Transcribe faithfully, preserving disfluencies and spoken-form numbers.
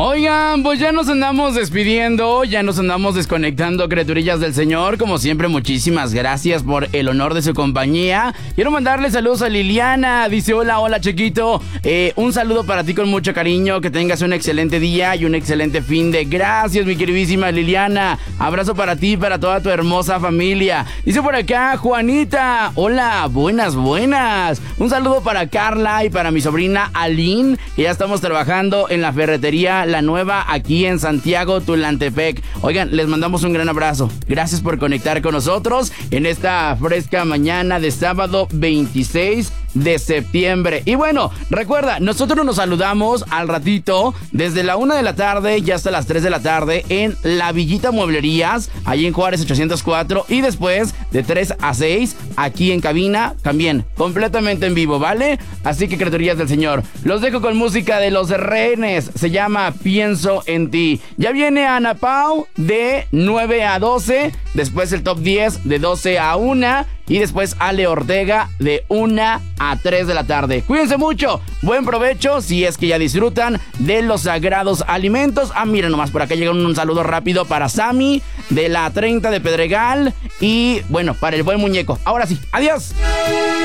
Oigan, pues ya nos andamos despidiendo, ya nos andamos desconectando, criaturillas del Señor. Como siempre, muchísimas gracias por el honor de su compañía. Quiero mandarle saludos a Liliana. Dice, hola, hola, chiquito. Eh, un saludo para ti con mucho cariño. Que tengas un excelente día y un excelente fin de... Gracias, mi queridísima Liliana. Abrazo para ti y para toda tu hermosa familia. Dice por acá, Juanita. Hola, buenas, buenas. Un saludo para Carla y para mi sobrina Aline, que ya estamos trabajando en la ferretería La Nueva aquí en Santiago, Tulantepec. Oigan, les mandamos un gran abrazo. Gracias por conectar con nosotros en esta fresca mañana de sábado veintiséis de septiembre. Y bueno, recuerda, nosotros nos saludamos al ratito desde la una de la tarde y hasta las tres de la tarde en La Villita Mueblerías, allí en Juárez ochocientos cuatro, y después de tres a seis aquí en cabina, también completamente en vivo, ¿vale? Así que, criaturías del Señor, los dejo con música de Los Rehenes. Se llama Pienso en Ti. Ya viene Ana Pau de nueve a doce, después el top diez de doce a una, y después Ale Ortega de una a tres de la tarde. Cuídense mucho, buen provecho si es que ya disfrutan de los sagrados alimentos. Ah, miren nomás, por acá llega un, un saludo rápido para Sammy de la treinta de Pedregal y bueno, para el buen muñeco. Ahora sí, adiós.